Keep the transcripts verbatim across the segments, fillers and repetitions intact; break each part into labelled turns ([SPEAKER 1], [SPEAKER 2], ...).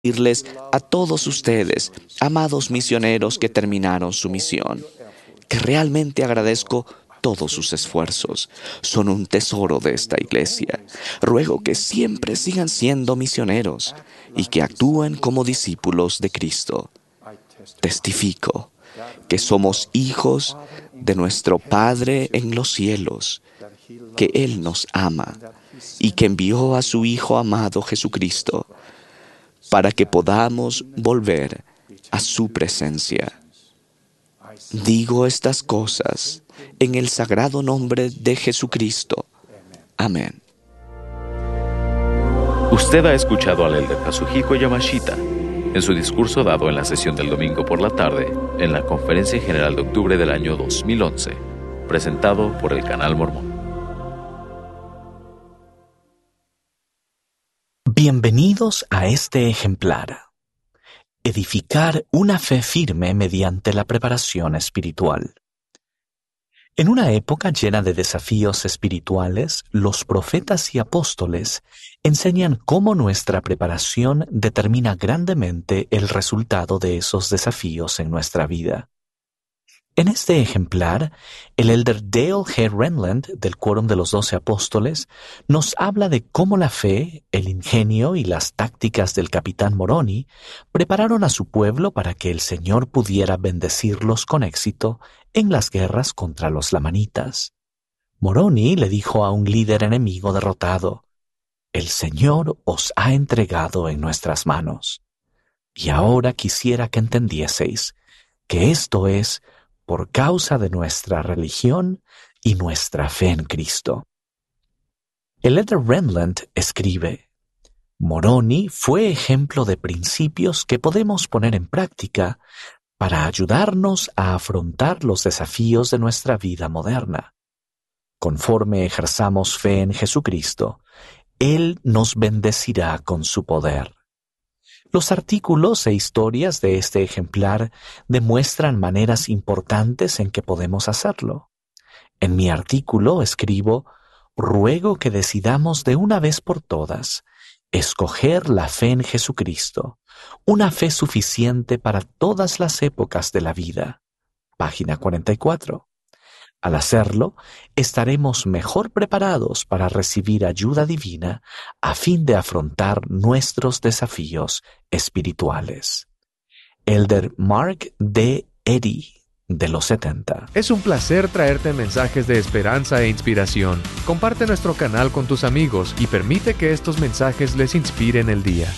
[SPEAKER 1] decirles a todos ustedes, amados misioneros que terminaron su misión, que realmente agradezco todos sus esfuerzos. Son un tesoro de esta iglesia. Ruego que siempre sigan siendo misioneros y que actúen como discípulos de Cristo. Testifico que somos hijos de nuestro Padre en los cielos, que Él nos ama y que envió a su Hijo amado Jesucristo para que podamos volver a su presencia. Digo estas cosas en el sagrado nombre de Jesucristo. Amén.
[SPEAKER 2] Usted ha escuchado al elder Kazuhiko Yamashita en su discurso dado en la sesión del domingo por la tarde en la Conferencia General de octubre del año dos mil once, presentado por el Canal Mormón.
[SPEAKER 3] Bienvenidos a este ejemplar. Edificar una fe firme mediante la preparación espiritual. En una época llena de desafíos espirituales, los profetas y apóstoles enseñan cómo nuestra preparación determina grandemente el resultado de esos desafíos en nuestra vida. En este ejemplar, el elder Dale G. Renland, del Quórum de los Doce Apóstoles, nos habla de cómo la fe, el ingenio y las tácticas del capitán Moroni prepararon a su pueblo para que el Señor pudiera bendecirlos con éxito en las guerras contra los lamanitas. Moroni le dijo a un líder enemigo derrotado: «El Señor os ha entregado en nuestras manos. Y ahora quisiera que entendieseis que esto es por causa de nuestra religión y nuestra fe en Cristo». El elder Renland escribe: Moroni fue ejemplo de principios que podemos poner en práctica para ayudarnos a afrontar los desafíos de nuestra vida moderna. Conforme ejerzamos fe en Jesucristo, Él nos bendecirá con su poder. Los artículos e historias de este ejemplar demuestran maneras importantes en que podemos hacerlo. En mi artículo escribo: ruego que decidamos de una vez por todas escoger la fe en Jesucristo, una fe suficiente para todas las épocas de la vida. Página cuarenta y cuatro. Al hacerlo, estaremos mejor preparados para recibir ayuda divina a fin de afrontar nuestros desafíos espirituales. Elder Mark D. Eddy, de los setenta.
[SPEAKER 4] Es un placer traerte mensajes de esperanza e inspiración. Comparte nuestro canal con tus amigos y permite que estos mensajes les inspiren el día.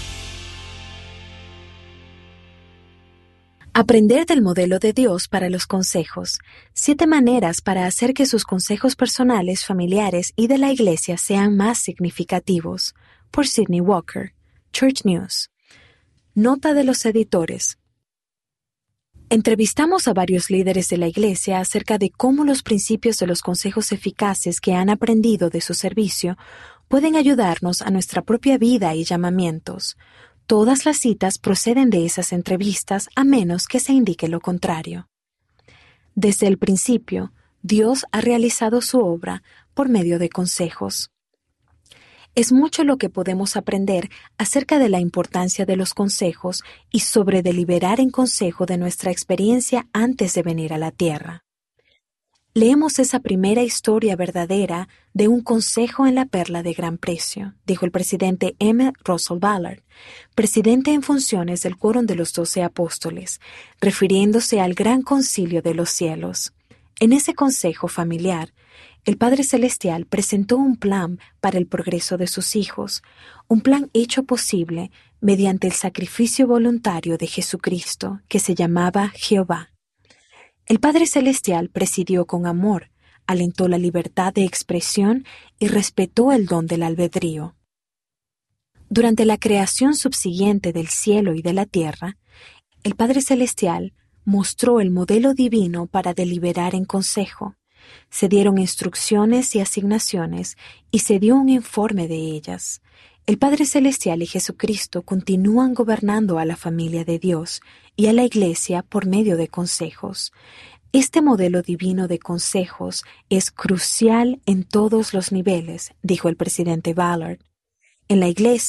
[SPEAKER 5] Aprender del modelo de Dios para los consejos. Siete maneras para hacer que sus consejos personales, familiares y de la iglesia sean más significativos. Por Sidney Walker. Church News. Nota de los editores. Entrevistamos a varios líderes de la iglesia acerca de cómo los principios de los consejos eficaces que han aprendido de su servicio pueden ayudarnos a nuestra propia vida y llamamientos. Todas las citas proceden de esas entrevistas a menos que se indique lo contrario. Desde el principio, Dios ha realizado su obra por medio de consejos. Es mucho lo que podemos aprender acerca de la importancia de los consejos y sobre deliberar en consejo de nuestra experiencia antes de venir a la tierra. Leemos esa primera historia verdadera de un consejo en la perla de gran precio, dijo el presidente M. Russell Ballard, presidente en funciones del Quórum de los Doce Apóstoles, refiriéndose al Gran Concilio de los Cielos. En ese consejo familiar, el Padre Celestial presentó un plan para el progreso de sus hijos, un plan hecho posible mediante el sacrificio voluntario de Jesucristo, que se llamaba Jehová. El Padre Celestial presidió con amor, alentó la libertad de expresión y respetó el don del albedrío. Durante la creación subsiguiente del cielo y de la tierra, el Padre Celestial mostró el modelo divino para deliberar en consejo. Se dieron instrucciones y asignaciones y se dio un informe de ellas. El Padre Celestial y Jesucristo continúan gobernando a la familia de Dios y a la Iglesia por medio de consejos. Este modelo divino de consejos es crucial en todos los niveles, dijo el presidente Ballard. En la Iglesia,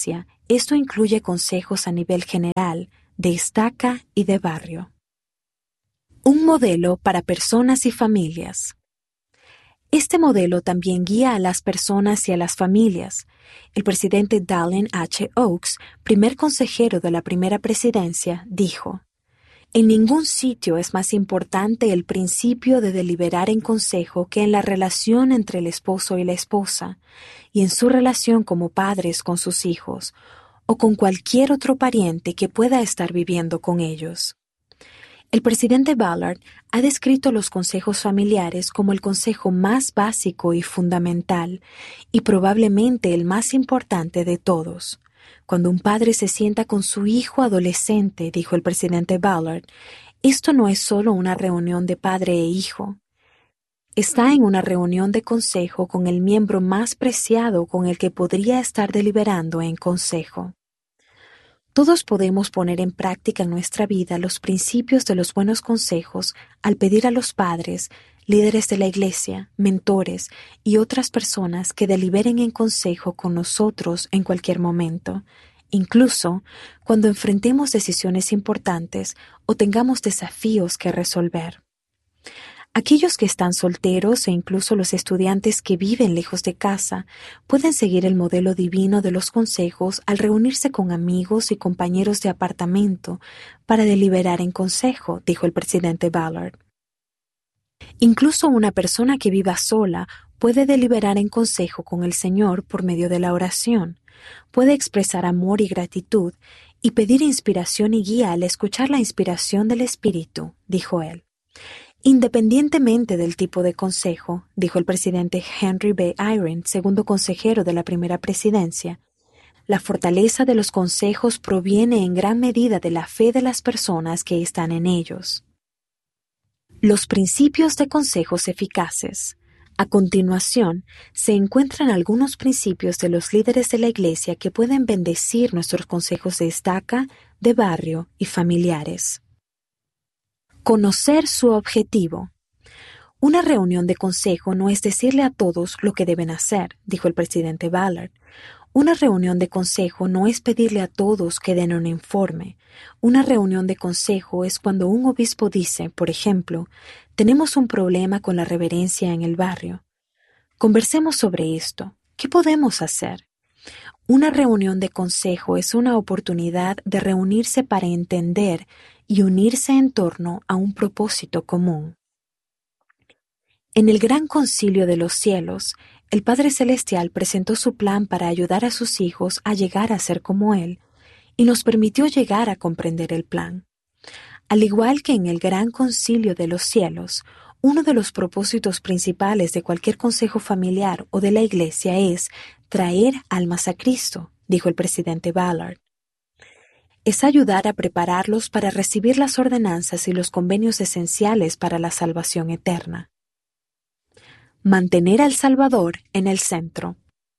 [SPEAKER 5] Esto incluye consejos a nivel general, de estaca y de barrio. Un modelo para personas y familias. Este modelo también guía a las personas y a las familias. El presidente Dallin H. Oaks, primer consejero de la primera presidencia, dijo: En ningún sitio es más importante el principio de deliberar en consejo que en la relación entre el esposo y la esposa, y en su relación como padres con sus hijos, o con cualquier otro pariente que pueda estar viviendo con ellos. El presidente Ballard ha descrito los consejos familiares como el consejo más básico y fundamental, y probablemente el más importante de todos. Cuando un padre se sienta con su hijo adolescente, dijo el presidente Ballard, esto no es solo una reunión de padre e hijo. Está en una reunión de consejo con el miembro más preciado con el que podría estar deliberando en consejo. Todos podemos poner en práctica en nuestra vida los principios de los buenos consejos al pedir a los padres, líderes de la iglesia, mentores y otras personas que deliberen en consejo con nosotros en cualquier momento, incluso cuando enfrentemos decisiones importantes o tengamos desafíos que resolver. Aquellos que están solteros e incluso los estudiantes que viven lejos de casa pueden seguir el modelo divino de los consejos al reunirse con amigos y compañeros de apartamento para deliberar en consejo, dijo el presidente Ballard. Incluso una persona que viva sola puede deliberar en consejo con el Señor por medio de la oración, puede expresar amor y gratitud y pedir inspiración y guía al escuchar la inspiración del Espíritu, dijo él. Independientemente del tipo de consejo, dijo el presidente Henry B. Eyring, segundo consejero de la primera presidencia, la fortaleza de los consejos proviene en gran medida de la fe de las personas que están en ellos. Los principios de consejos eficaces. A continuación, se encuentran algunos principios de los líderes de la Iglesia que pueden bendecir nuestros consejos de estaca, de barrio y familiares. Conocer su objetivo. Una reunión de consejo no es decirle a todos lo que deben hacer, dijo el presidente Ballard. Una reunión de consejo no es pedirle a todos que den un informe. Una reunión de consejo es cuando un obispo dice, por ejemplo, tenemos un problema con la reverencia en el barrio. Conversemos sobre esto. ¿Qué podemos hacer? Una reunión de consejo es una oportunidad de reunirse para entender y unirse en torno a un propósito común. En el Gran Concilio de los Cielos, el Padre Celestial presentó su plan para ayudar a sus hijos a llegar a ser como Él, y nos permitió llegar a comprender el plan. Al igual que en el Gran Concilio de los Cielos, uno de los propósitos principales de cualquier consejo familiar o de la Iglesia es traer almas a Cristo, dijo el presidente Ballard. Es ayudar a prepararlos para recibir las ordenanzas y los convenios esenciales para la salvación eterna. Mantener al Salvador en el centro.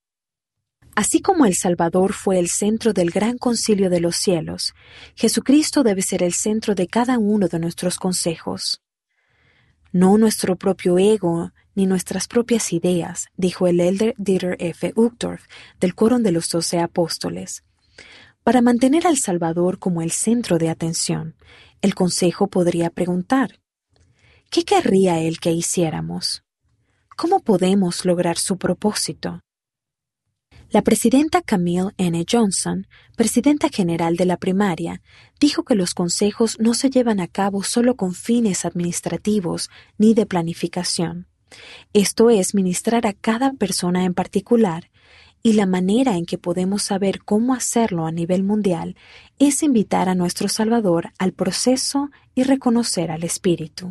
[SPEAKER 5] Así como el Salvador fue el centro del Gran Concilio de los Cielos, Jesucristo debe ser el centro de cada uno de nuestros consejos. No nuestro propio ego ni nuestras propias ideas, dijo el elder Dieter F. Uchtdorf del Quórum de los Doce Apóstoles. Para mantener al Salvador como el centro de atención, el consejo podría preguntar: ¿qué querría Él que hiciéramos? ¿Cómo podemos lograr su propósito? La presidenta Camille N. Johnson, presidenta general de la primaria, dijo que los consejos no se llevan a cabo solo con fines administrativos ni de planificación. Esto es ministrar a cada persona en particular, y la manera en que podemos saber cómo hacerlo a nivel mundial es invitar a nuestro Salvador al proceso y reconocer al Espíritu.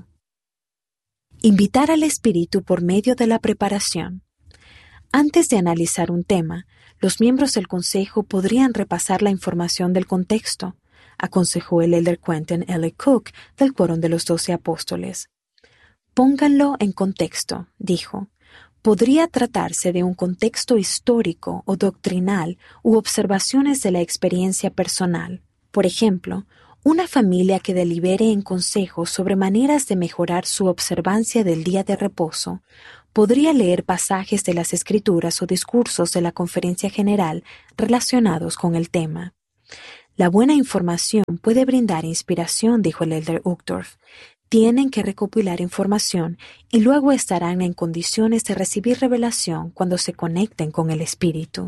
[SPEAKER 5] Invitar al Espíritu por medio de la preparación. Antes de analizar un tema, los miembros del Consejo podrían repasar la información del contexto, aconsejó el elder Quentin L. Cook del Quórum de los Doce Apóstoles. Pónganlo en contexto, dijo. Podría tratarse de un contexto histórico o doctrinal u observaciones de la experiencia personal. Por ejemplo, una familia que delibere en consejo sobre maneras de mejorar su observancia del día de reposo podría leer pasajes de las Escrituras o discursos de la Conferencia General relacionados con el tema. La buena información puede brindar inspiración, dijo el elder Uchtdorf. Tienen que recopilar información y luego estarán en condiciones de recibir revelación cuando se conecten con el Espíritu.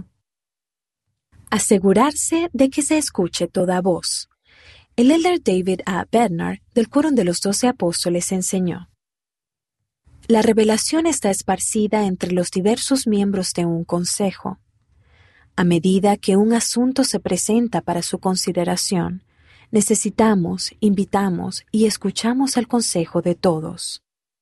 [SPEAKER 5] Asegurarse de que se escuche toda voz. El elder David A. Bednar, del Quórum de los Doce Apóstoles, enseñó: la revelación está esparcida entre los diversos miembros de un consejo. A medida que un asunto se presenta para su consideración, necesitamos, invitamos y escuchamos el consejo de todos.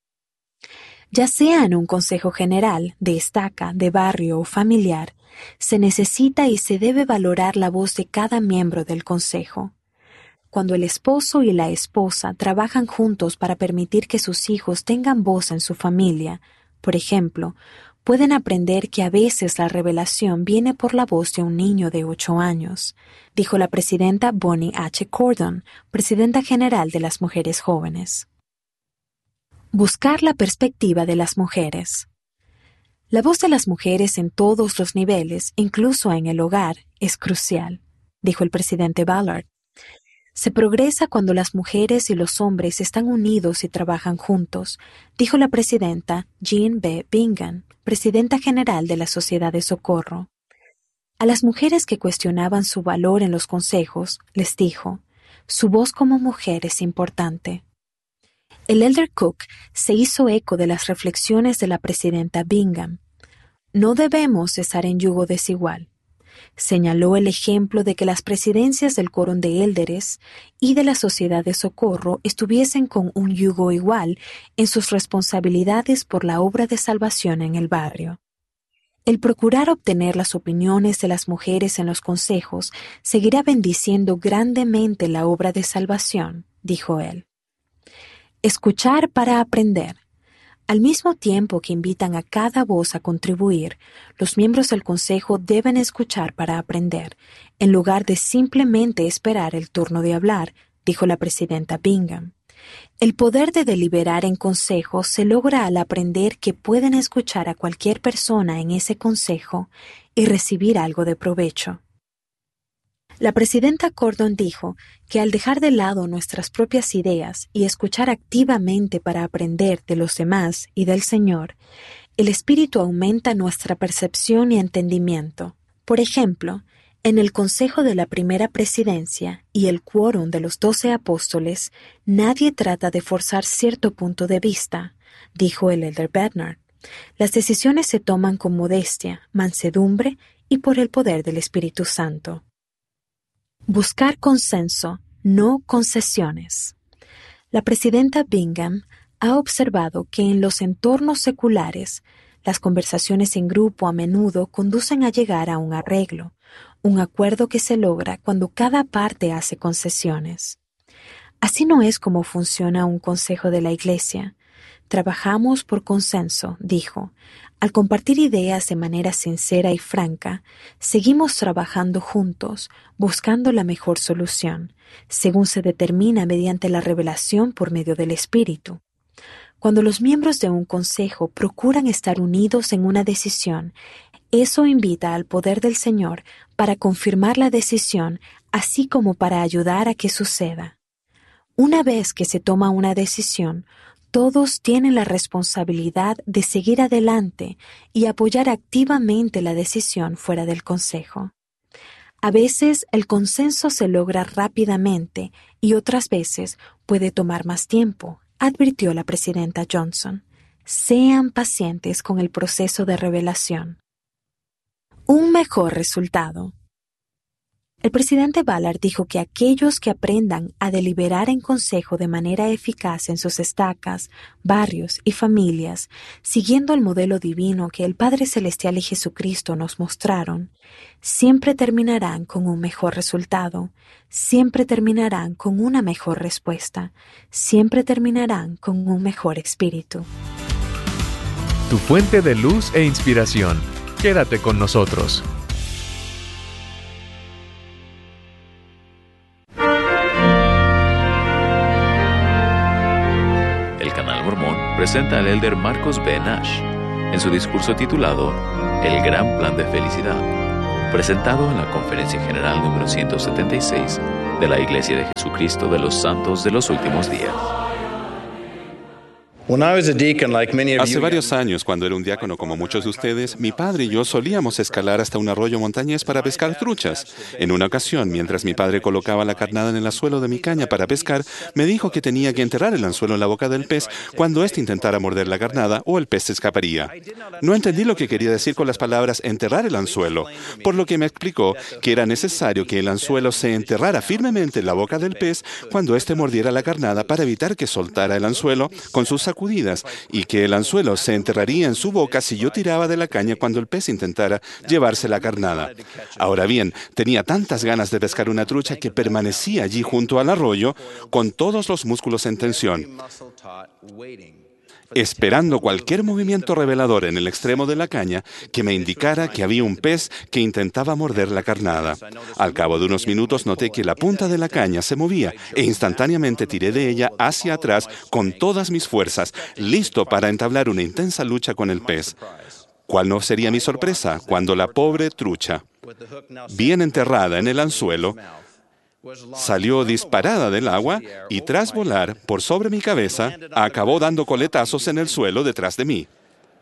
[SPEAKER 5] Ya sea en un consejo general, de estaca, de barrio o familiar, se necesita y se debe valorar la voz de cada miembro del consejo. Cuando el esposo y la esposa trabajan juntos para permitir que sus hijos tengan voz en su familia, por ejemplo, pueden aprender que a veces la revelación viene por la voz de un niño de ocho años, dijo la presidenta Bonnie H. Cordon, presidenta general de las Mujeres Jóvenes. Buscar la perspectiva de las mujeres. La voz de las mujeres en todos los niveles, incluso en el hogar, es crucial, dijo el presidente Ballard. Se progresa cuando las mujeres y los hombres están unidos y trabajan juntos, dijo la presidenta Jean B. Bingham, presidenta general de la Sociedad de Socorro. A las mujeres que cuestionaban su valor en los consejos, les dijo: su voz como mujer es importante. El elder Cook se hizo eco de las reflexiones de la presidenta Bingham. No debemos estar en yugo desigual. Señaló el ejemplo de que las presidencias del Quórum de Élderes y de la Sociedad de Socorro estuviesen con un yugo igual en sus responsabilidades por la obra de salvación en el barrio. El procurar obtener las opiniones de las mujeres en los consejos seguirá bendiciendo grandemente la obra de salvación, dijo él. Escuchar para aprender. Al mismo tiempo que invitan a cada voz a contribuir, los miembros del consejo deben escuchar para aprender, en lugar de simplemente esperar el turno de hablar, dijo la presidenta Bingham. El poder de deliberar en consejo se logra al aprender que pueden escuchar a cualquier persona en ese consejo y recibir algo de provecho. La presidenta Cordon dijo que al dejar de lado nuestras propias ideas y escuchar activamente para aprender de los demás y del Señor, el Espíritu aumenta nuestra percepción y entendimiento. Por ejemplo, en el Consejo de la Primera Presidencia y el Quórum de los Doce Apóstoles, nadie trata de forzar cierto punto de vista, dijo el elder Bednar. Las decisiones se toman con modestia, mansedumbre y por el poder del Espíritu Santo. Buscar consenso, no concesiones. La presidenta Bingham ha observado que en los entornos seculares, las conversaciones en grupo a menudo conducen a llegar a un arreglo, un acuerdo que se logra cuando cada parte hace concesiones. Así no es como funciona un consejo de la Iglesia. Trabajamos por consenso, dijo. Al compartir ideas de manera sincera y franca, seguimos trabajando juntos, buscando la mejor solución, según se determina mediante la revelación por medio del Espíritu. Cuando los miembros de un consejo procuran estar unidos en una decisión, eso invita al poder del Señor para confirmar la decisión, así como para ayudar a que suceda. Una vez que se toma una decisión, todos tienen la responsabilidad de seguir adelante y apoyar activamente la decisión fuera del consejo. A veces el consenso se logra rápidamente y otras veces puede tomar más tiempo, advirtió la presidenta Johnson. Sean pacientes con el proceso de revelación. Un mejor resultado. El presidente Ballard dijo que aquellos que aprendan a deliberar en consejo de manera eficaz en sus estacas, barrios y familias, siguiendo el modelo divino que el Padre Celestial y Jesucristo nos mostraron, siempre terminarán con un mejor resultado, siempre terminarán con una mejor respuesta, siempre terminarán con un mejor espíritu.
[SPEAKER 4] Tu fuente de luz e inspiración. Quédate con nosotros.
[SPEAKER 2] Presenta al elder Marcos B. Nash. en su discurso titulado El Gran Plan de Felicidad, presentado en la Conferencia General número ciento setenta y seis de la Iglesia de Jesucristo de los Santos de los Últimos Días.
[SPEAKER 6] Hace varios años, cuando era un diácono como muchos de ustedes, mi padre y yo solíamos escalar hasta un arroyo montañés para pescar truchas. En una ocasión, mientras mi padre colocaba la carnada en el anzuelo de mi caña para pescar, me dijo que tenía que enterrar el anzuelo en la boca del pez cuando éste intentara morder la carnada o el pez se escaparía. No entendí lo que quería decir con las palabras enterrar el anzuelo, por lo que me explicó que era necesario que el anzuelo se enterrara firmemente en la boca del pez cuando éste mordiera la carnada para evitar que soltara el anzuelo con sus sacudidas y que el anzuelo se enterraría en su boca si yo tiraba de la caña cuando el pez intentara llevarse la carnada. Ahora bien, tenía tantas ganas de pescar una trucha que permanecía allí junto al arroyo con todos los músculos en tensión, esperando cualquier movimiento revelador en el extremo de la caña que me indicara que había un pez que intentaba morder la carnada. Al cabo de unos minutos noté que la punta de la caña se movía e instantáneamente tiré de ella hacia atrás con todas mis fuerzas, listo para entablar una intensa lucha con el pez. ¿Cuál no sería mi sorpresa cuando la pobre trucha, bien enterrada en el anzuelo, salió disparada del agua y tras volar por sobre mi cabeza, acabó dando coletazos en el suelo detrás de mí?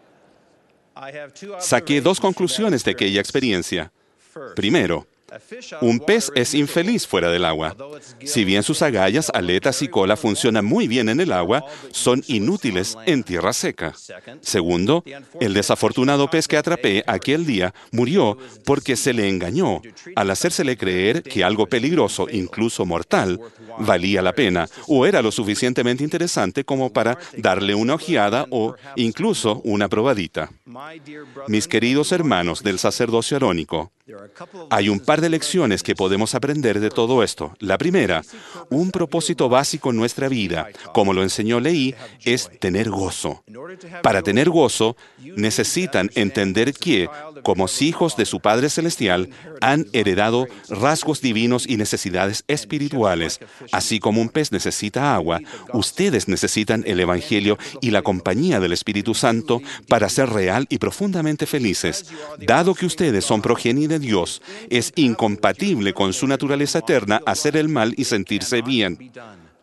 [SPEAKER 6] Saqué dos conclusiones de aquella experiencia. Primero, un pez es infeliz fuera del agua. Si bien sus agallas, aletas y cola funcionan muy bien en el agua, son inútiles en tierra seca. Segundo, el desafortunado pez que atrapé aquel día murió porque se le engañó al hacérsele creer que algo peligroso, incluso mortal, valía la pena o era lo suficientemente interesante como para darle una ojeada o incluso una probadita. Mis queridos hermanos del sacerdocio arónico, hay un par de lecciones que podemos aprender de todo esto. La primera, un propósito básico en nuestra vida, como lo enseñó Leí, es tener gozo. Para tener gozo, necesitan entender que, como hijos de su Padre Celestial, han heredado rasgos divinos y necesidades espirituales. Así como un pez necesita agua, ustedes necesitan el Evangelio y la compañía del Espíritu Santo para ser real y profundamente felices. Dado que ustedes son progenie de Dios, es incompatible con su naturaleza eterna hacer el mal y sentirse bien.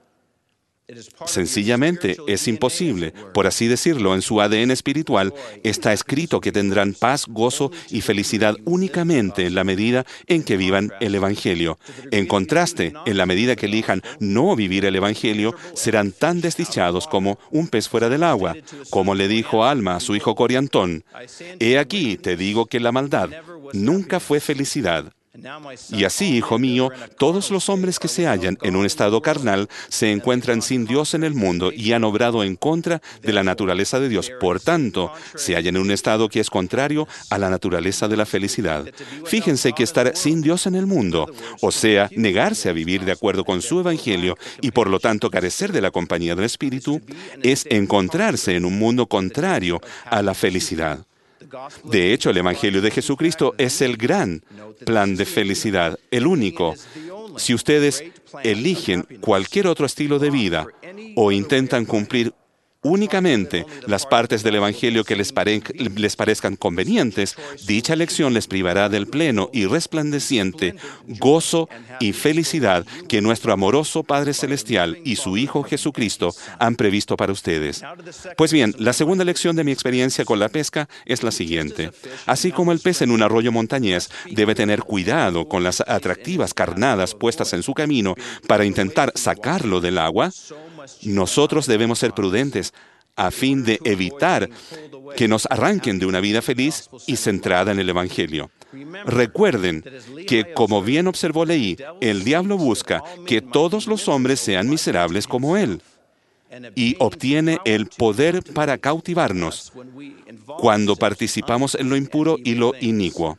[SPEAKER 6] Sencillamente es imposible, por así decirlo, en su A D N espiritual está escrito que tendrán paz, gozo y felicidad únicamente en la medida en que vivan el Evangelio. En contraste, en la medida que elijan no vivir el Evangelio, serán tan desdichados como un pez fuera del agua. Como le dijo Alma a su hijo Coriantón, «He aquí, te digo que la maldad nunca fue felicidad». Y así, hijo mío, todos los hombres que se hallan en un estado carnal se encuentran sin Dios en el mundo y han obrado en contra de la naturaleza de Dios. Por tanto, se hallan en un estado que es contrario a la naturaleza de la felicidad. Fíjense que estar sin Dios en el mundo, o sea, negarse a vivir de acuerdo con su Evangelio y por lo tanto carecer de la compañía del Espíritu, es encontrarse en un mundo contrario a la felicidad. De hecho, el Evangelio de Jesucristo es el gran plan de felicidad, el único. Si ustedes eligen cualquier otro estilo de vida o intentan cumplir únicamente las partes del Evangelio que les, pare- les parezcan convenientes, dicha elección les privará del pleno y resplandeciente gozo y felicidad que nuestro amoroso Padre Celestial y su Hijo Jesucristo han previsto para ustedes. Pues bien, la segunda lección de mi experiencia con la pesca es la siguiente. Así como el pez en un arroyo montañés debe tener cuidado con las atractivas carnadas puestas en su camino para intentar sacarlo del agua, nosotros debemos ser prudentes a fin de evitar que nos arranquen de una vida feliz y centrada en el Evangelio. Recuerden que, como bien observó Leí, el diablo busca que todos los hombres sean miserables como él y obtiene el poder para cautivarnos cuando participamos en lo impuro y lo inicuo.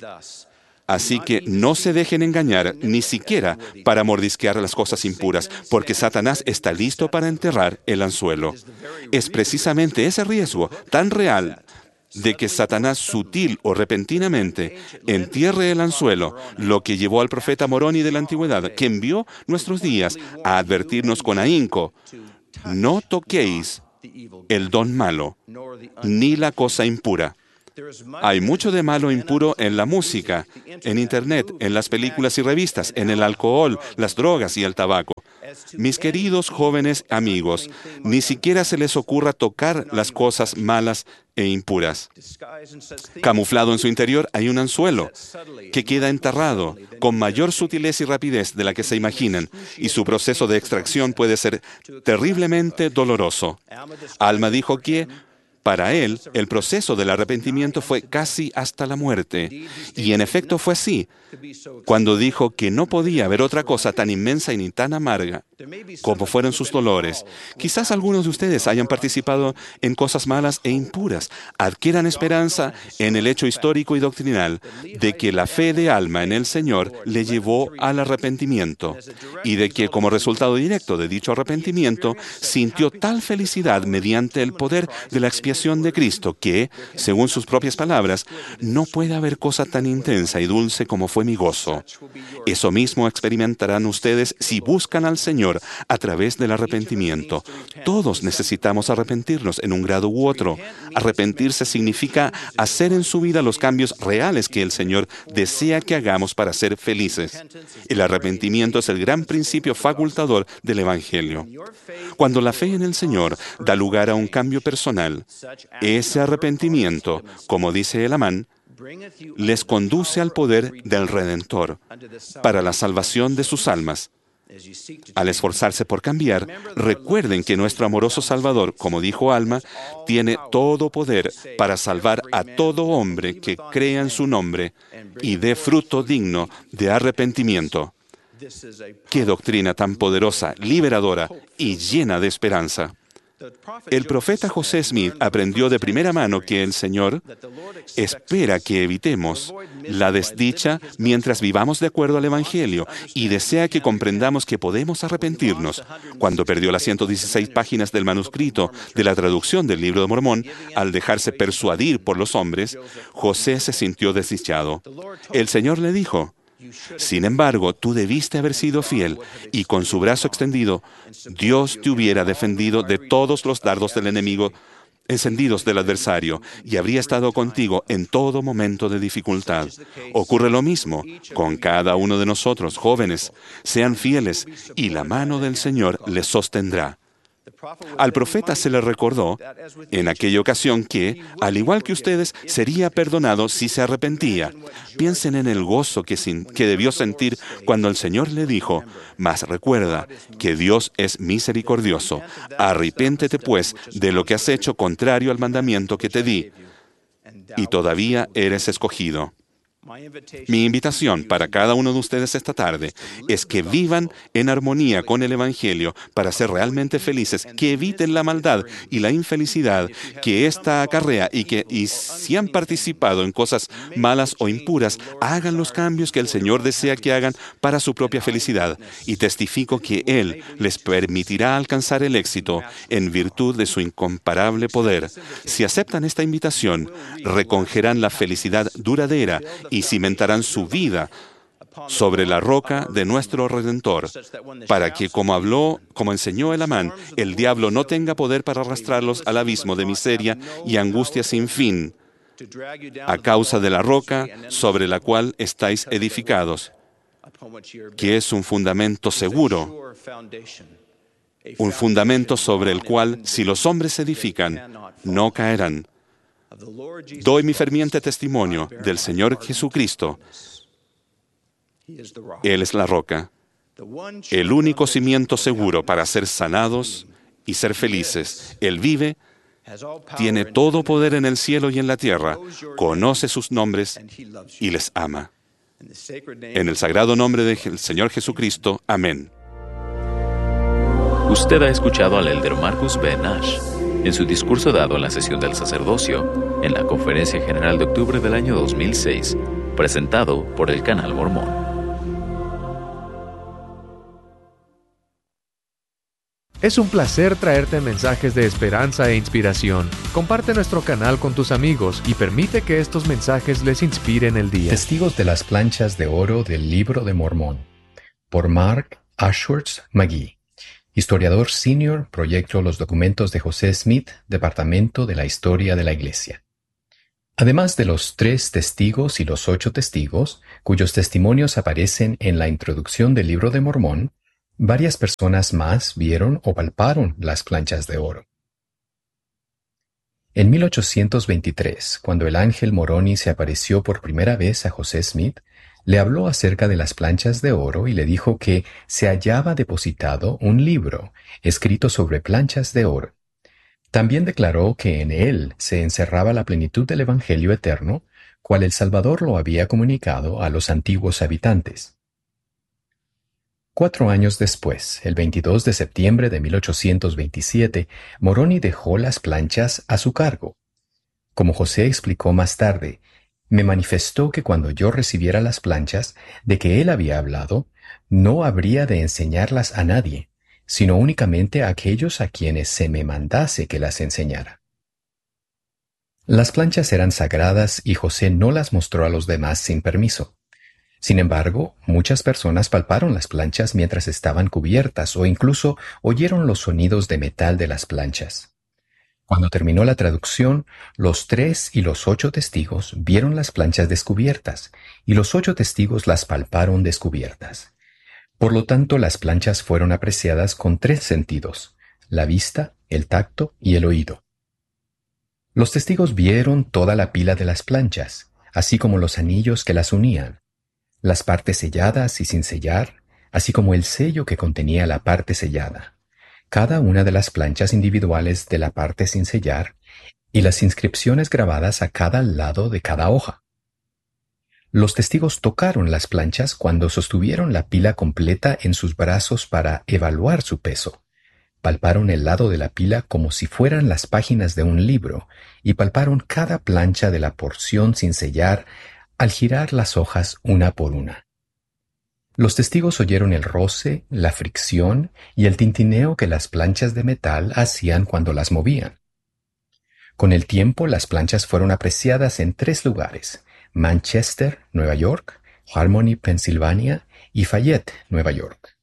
[SPEAKER 6] Así que no se dejen engañar ni siquiera para mordisquear las cosas impuras, porque Satanás está listo para enterrar el anzuelo. Es precisamente ese riesgo tan real de que Satanás sutil o repentinamente entierre el anzuelo, lo que llevó al profeta Moroni de la antigüedad, que envió nuestros días a advertirnos con ahínco: no toquéis el don malo, ni la cosa impura. Hay mucho de malo e impuro en la música, en Internet, en las películas y revistas, en el alcohol, las drogas y el tabaco. Mis queridos jóvenes amigos, ni siquiera se les ocurra tocar las cosas malas e impuras. Camuflado en su interior hay un anzuelo que queda enterrado con mayor sutileza y rapidez de la que se imaginan, y su proceso de extracción puede ser terriblemente doloroso. Alma dijo que para él, el proceso del arrepentimiento fue casi hasta la muerte. Y en efecto fue así, cuando dijo que no podía haber otra cosa tan inmensa y ni tan amarga como fueron sus dolores. Quizás algunos de ustedes hayan participado en cosas malas e impuras. Adquieran esperanza en el hecho histórico y doctrinal de que la fe de Alma en el Señor le llevó al arrepentimiento, y de que como resultado directo de dicho arrepentimiento, sintió tal felicidad mediante el poder de la expiación de Cristo que, según sus propias palabras, no puede haber cosa tan intensa y dulce como fue mi gozo. Eso mismo experimentarán ustedes si buscan al Señor a través del arrepentimiento. Todos necesitamos arrepentirnos en un grado u otro. Arrepentirse significa hacer en su vida los cambios reales que el Señor desea que hagamos para ser felices. El arrepentimiento es el gran principio facultador del Evangelio. Cuando la fe en el Señor da lugar a un cambio personal, ese arrepentimiento, como dice el Amán, les conduce al poder del Redentor para la salvación de sus almas. Al esforzarse por cambiar, recuerden que nuestro amoroso Salvador, como dijo Alma, tiene todo poder para salvar a todo hombre que crea en su nombre y dé fruto digno de arrepentimiento. ¡Qué doctrina tan poderosa, liberadora y llena de esperanza! El profeta José Smith aprendió de primera mano que el Señor espera que evitemos la desdicha mientras vivamos de acuerdo al Evangelio y desea que comprendamos que podemos arrepentirnos. Cuando perdió las ciento dieciséis páginas del manuscrito de la traducción del Libro de Mormón, al dejarse persuadir por los hombres, José se sintió desdichado. El Señor le dijo: sin embargo, tú debiste haber sido fiel, y con su brazo extendido, Dios te hubiera defendido de todos los dardos del enemigo encendidos del adversario, y habría estado contigo en todo momento de dificultad. Ocurre lo mismo con cada uno de nosotros, jóvenes. Sean fieles, y la mano del Señor les sostendrá. Al profeta se le recordó en aquella ocasión que, al igual que ustedes, sería perdonado si se arrepentía. Piensen en el gozo que, sin, que debió sentir cuando el Señor le dijo: mas recuerda que Dios es misericordioso. Arrepéntete pues de lo que has hecho contrario al mandamiento que te di, y todavía eres escogido. Mi invitación para cada uno de ustedes esta tarde es que vivan en armonía con el Evangelio para ser realmente felices, que eviten la maldad y la infelicidad que ésta acarrea, y que, y si han participado en cosas malas o impuras, hagan los cambios que el Señor desea que hagan para su propia felicidad. Y testifico que Él les permitirá alcanzar el éxito en virtud de su incomparable poder. Si aceptan esta invitación, recogerán la felicidad duradera y cimentarán su vida sobre la roca de nuestro Redentor, para que, como habló, como enseñó el Amán, el diablo no tenga poder para arrastrarlos al abismo de miseria y angustia sin fin, a causa de la roca sobre la cual estáis edificados, que es un fundamento seguro, un fundamento sobre el cual, si los hombres edifican, no caerán. Doy mi ferviente testimonio del Señor Jesucristo. Él es la roca, el único cimiento seguro para ser sanados y ser felices. Él vive, tiene todo poder en el cielo y en la tierra, conoce sus nombres y les ama. En el sagrado nombre del Señor Jesucristo. Amén.
[SPEAKER 2] Usted ha escuchado al elder Marcus B. Nash en su discurso dado en la sesión del sacerdocio en la Conferencia General de octubre del año dos mil seis, presentado por el Canal Mormón.
[SPEAKER 4] Es un placer traerte mensajes de esperanza e inspiración. Comparte nuestro canal con tus amigos y permite que estos mensajes les inspiren el día.
[SPEAKER 7] Testigos de las planchas de oro del Libro de Mormón, por Mark Ashworth McGee. historiador senior, proyectó los documentos de José Smith, Departamento de la Historia de la Iglesia. Además de los tres testigos y los ocho testigos, cuyos testimonios aparecen en la introducción del Libro de Mormón, varias personas más vieron o palparon las planchas de oro. En mil ochocientos veintitrés, cuando el ángel Moroni se apareció por primera vez a José Smith, le habló acerca de las planchas de oro y le dijo que se hallaba depositado un libro escrito sobre planchas de oro. También declaró que en él se encerraba la plenitud del Evangelio eterno, cual el Salvador lo había comunicado a los antiguos habitantes. Cuatro años después, el veintidós de septiembre de mil ochocientos veintisiete, Moroni dejó las planchas a su cargo. Como José explicó más tarde, me manifestó que cuando yo recibiera las planchas de que él había hablado, no habría de enseñarlas a nadie, sino únicamente a aquellos a quienes se me mandase que las enseñara. Las planchas eran sagradas y José no las mostró a los demás sin permiso. Sin embargo, muchas personas palparon las planchas mientras estaban cubiertas o incluso oyeron los sonidos de metal de las planchas. Cuando terminó la traducción, los tres y los ocho testigos vieron las planchas descubiertas y los ocho testigos las palparon descubiertas. Por lo tanto, las planchas fueron apreciadas con tres sentidos: la vista, el tacto y el oído. Los testigos vieron toda la pila de las planchas, así como los anillos que las unían, las partes selladas y sin sellar, así como el sello que contenía la parte sellada, cada una de las planchas individuales de la parte sin sellar y las inscripciones grabadas a cada lado de cada hoja. Los testigos tocaron las planchas cuando sostuvieron la pila completa en sus brazos para evaluar su peso. Palparon el lado de la pila como si fueran las páginas de un libro y palparon cada plancha de la porción sin sellar al girar las hojas una por una. Los testigos oyeron el roce, la fricción y el tintineo que las planchas de metal hacían cuando las movían. Con el tiempo, las planchas fueron apreciadas en tres lugares: Manchester, Nueva York; Harmony, Pensilvania; y Fayette, Nueva York.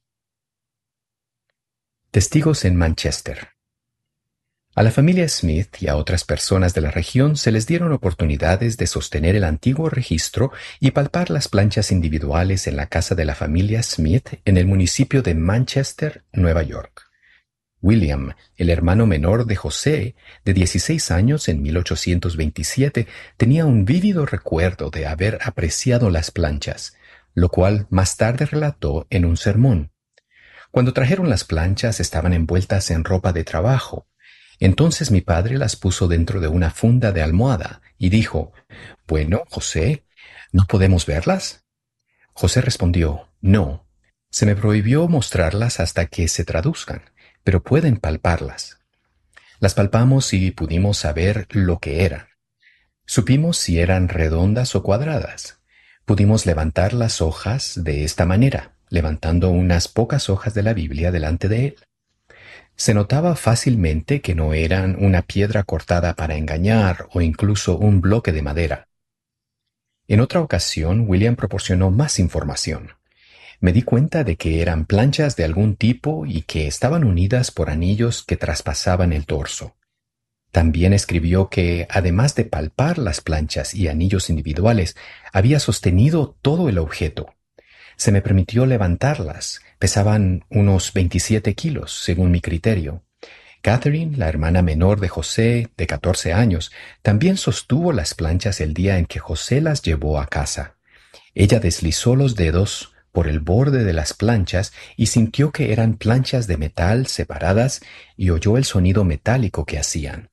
[SPEAKER 7] Testigos en Manchester. A la familia Smith y a otras personas de la región se les dieron oportunidades de sostener el antiguo registro y palpar las planchas individuales en la casa de la familia Smith en el municipio de Manchester, Nueva York. William, el hermano menor de José, de dieciséis años en mil ochocientos veintisiete, tenía un vívido recuerdo de haber apreciado las planchas, lo cual más tarde relató en un sermón. Cuando trajeron las planchas estaban envueltas en ropa de trabajo. Entonces mi padre las puso dentro de una funda de almohada y dijo: «Bueno, José, ¿no podemos verlas?». José respondió: «No, se me prohibió mostrarlas hasta que se traduzcan, pero pueden palparlas». Las palpamos y pudimos saber lo que eran. Supimos si eran redondas o cuadradas. Pudimos levantar las hojas de esta manera, levantando unas pocas hojas de la Biblia delante de él. Se notaba fácilmente que no eran una piedra cortada para engañar o incluso un bloque de madera. En otra ocasión, William proporcionó más información. Me di cuenta de que eran planchas de algún tipo y que estaban unidas por anillos que traspasaban el torso. También escribió que, además de palpar las planchas y anillos individuales, había sostenido todo el objeto. Se me permitió levantarlas. Pesaban unos veintisiete kilos, según mi criterio. Catherine, la hermana menor de José, de catorce años, también sostuvo las planchas el día en que José las llevó a casa. Ella deslizó los dedos por el borde de las planchas y sintió que eran planchas de metal separadas y oyó el sonido metálico que hacían.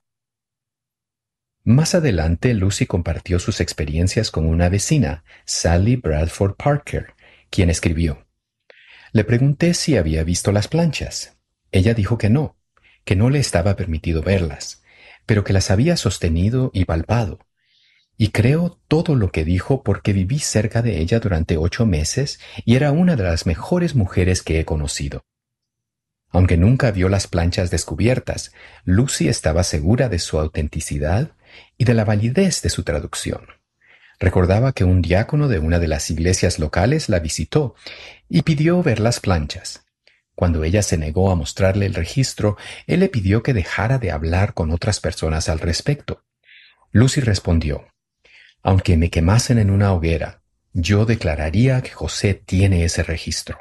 [SPEAKER 7] Más adelante, Lucy compartió sus experiencias con una vecina, Sally Bradford Parker, quien escribió: «Le pregunté si había visto las planchas. Ella dijo que no, que no le estaba permitido verlas, pero que las había sostenido y palpado. Y creo todo lo que dijo porque viví cerca de ella durante ocho meses y era una de las mejores mujeres que he conocido». Aunque nunca vio las planchas descubiertas, Lucy estaba segura de su autenticidad y de la validez de su traducción. Recordaba que un diácono de una de las iglesias locales la visitó y pidió ver las planchas. Cuando ella se negó a mostrarle el registro, él le pidió que dejara de hablar con otras personas al respecto. Lucy respondió: «Aunque me quemasen en una hoguera, yo declararía que José tiene ese registro».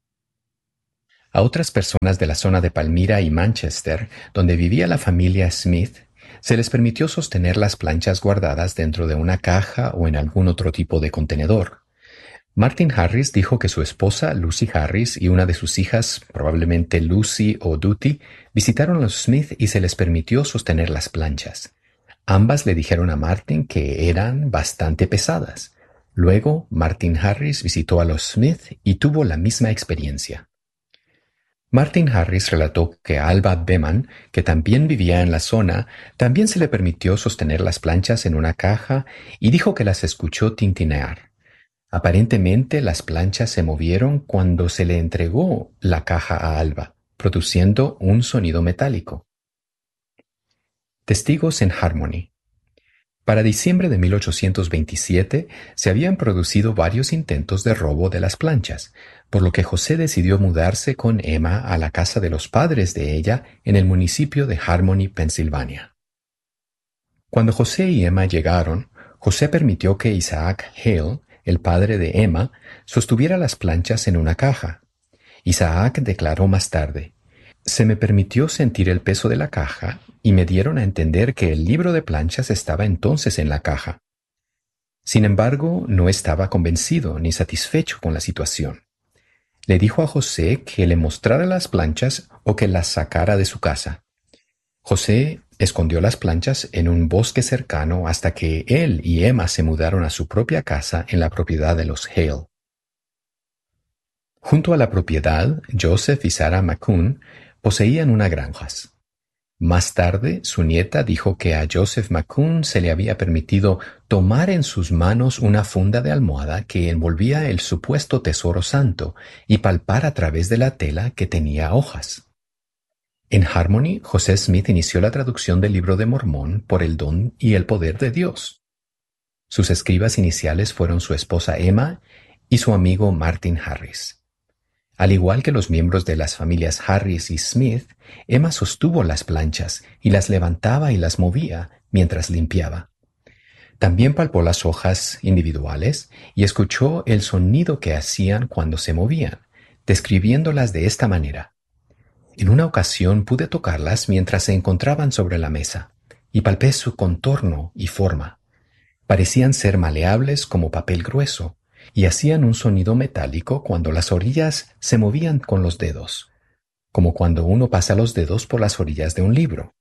[SPEAKER 7] A otras personas de la zona de Palmyra y Manchester, donde vivía la familia Smith, se les permitió sostener las planchas guardadas dentro de una caja o en algún otro tipo de contenedor. Martin Harris dijo que su esposa, Lucy Harris, y una de sus hijas, probablemente Lucy o Dutty, visitaron a los Smith y se les permitió sostener las planchas. Ambas le dijeron a Martin que eran bastante pesadas. Luego, Martin Harris visitó a los Smith y tuvo la misma experiencia. Martin Harris relató que a Alba Beman, que también vivía en la zona, también se le permitió sostener las planchas en una caja y dijo que las escuchó tintinear. Aparentemente las planchas se movieron cuando se le entregó la caja a Alba, produciendo un sonido metálico. Testigos en Harmony. Para diciembre de mil ochocientos veintisiete se habían producido varios intentos de robo de las planchas, por lo que José decidió mudarse con Emma a la casa de los padres de ella en el municipio de Harmony, Pensilvania. Cuando José y Emma llegaron, José permitió que Isaac Hale, el padre de Emma, sostuviera las planchas en una caja. Isaac declaró más tarde: «Se me permitió sentir el peso de la caja y me dieron a entender que el libro de planchas estaba entonces en la caja». Sin embargo, no estaba convencido ni satisfecho con la situación. Le dijo a José que le mostrara las planchas o que las sacara de su casa. José escondió las planchas en un bosque cercano hasta que él y Emma se mudaron a su propia casa en la propiedad de los Hale. Junto a la propiedad, Joseph y Sarah McCune poseían una granja. Más tarde, su nieta dijo que a Joseph McCune se le había permitido tomar en sus manos una funda de almohada que envolvía el supuesto tesoro santo y palpar a través de la tela que tenía hojas. En Harmony, José Smith inició la traducción del Libro de Mormón por el don y el poder de Dios. Sus escribas iniciales fueron su esposa Emma y su amigo Martin Harris. Al igual que los miembros de las familias Harris y Smith, Emma sostuvo las planchas y las levantaba y las movía mientras limpiaba. También palpó las hojas individuales y escuchó el sonido que hacían cuando se movían, describiéndolas de esta manera: «En una ocasión pude tocarlas mientras se encontraban sobre la mesa, y palpé su contorno y forma. Parecían ser maleables como papel grueso, y hacían un sonido metálico cuando las orillas se movían con los dedos, como cuando uno pasa los dedos por las orillas de un libro».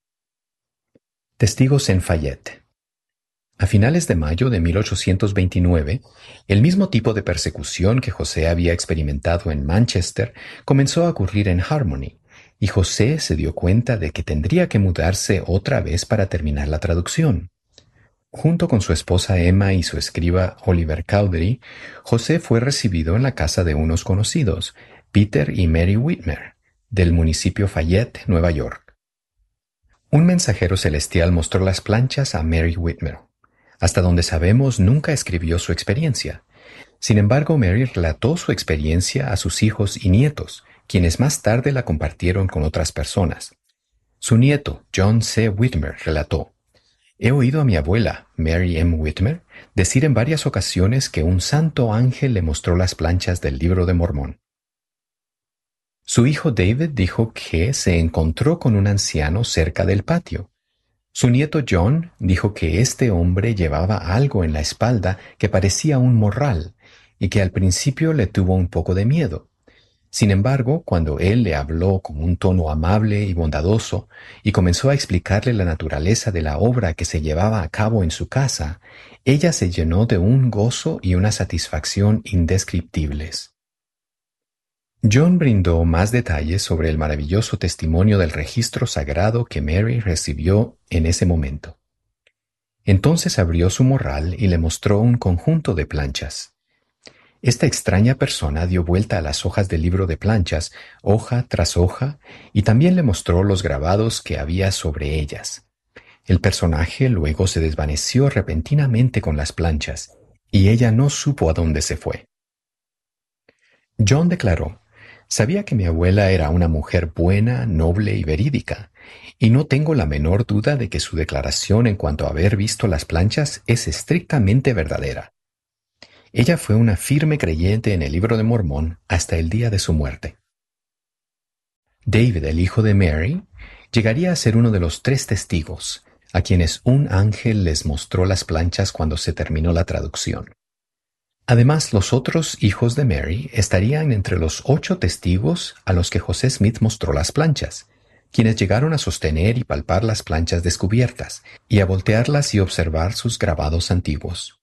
[SPEAKER 7] Testigos en Fayette. A finales de mayo de mil ochocientos veintinueve, el mismo tipo de persecución que José había experimentado en Manchester comenzó a ocurrir en Harmony, y José se dio cuenta de que tendría que mudarse otra vez para terminar la traducción. Junto con su esposa Emma y su escriba Oliver Cowdery, José fue recibido en la casa de unos conocidos, Peter y Mary Whitmer, del municipio Fayette, Nueva York. Un mensajero celestial mostró las planchas a Mary Whitmer. Hasta donde sabemos, nunca escribió su experiencia. Sin embargo, Mary relató su experiencia a sus hijos y nietos, quienes más tarde la compartieron con otras personas. Su nieto, John C. Whitmer, relató: «He oído a mi abuela, Mary M. Whitmer, decir en varias ocasiones que un santo ángel le mostró las planchas del Libro de Mormón». Su hijo David dijo que se encontró con un anciano cerca del patio. Su nieto John dijo que este hombre llevaba algo en la espalda que parecía un morral y que al principio le tuvo un poco de miedo. Sin embargo, cuando él le habló con un tono amable y bondadoso y comenzó a explicarle la naturaleza de la obra que se llevaba a cabo en su casa, ella se llenó de un gozo y una satisfacción indescriptibles. John brindó más detalles sobre el maravilloso testimonio del registro sagrado que Mary recibió en ese momento. Entonces abrió su morral y le mostró un conjunto de planchas. Esta extraña persona dio vuelta a las hojas del libro de planchas, hoja tras hoja, y también le mostró los grabados que había sobre ellas. El personaje luego se desvaneció repentinamente con las planchas, y ella no supo a dónde se fue. John declaró: Sabía que mi abuela era una mujer buena, noble y verídica, y no tengo la menor duda de que su declaración en cuanto a haber visto las planchas es estrictamente verdadera. Ella fue una firme creyente en el Libro de Mormón hasta el día de su muerte. David, el hijo de Mary, llegaría a ser uno de los tres testigos, a quienes un ángel les mostró las planchas cuando se terminó la traducción. Además, los otros hijos de Mary estarían entre los ocho testigos a los que José Smith mostró las planchas, quienes llegaron a sostener y palpar las planchas descubiertas, y a voltearlas y observar sus grabados antiguos.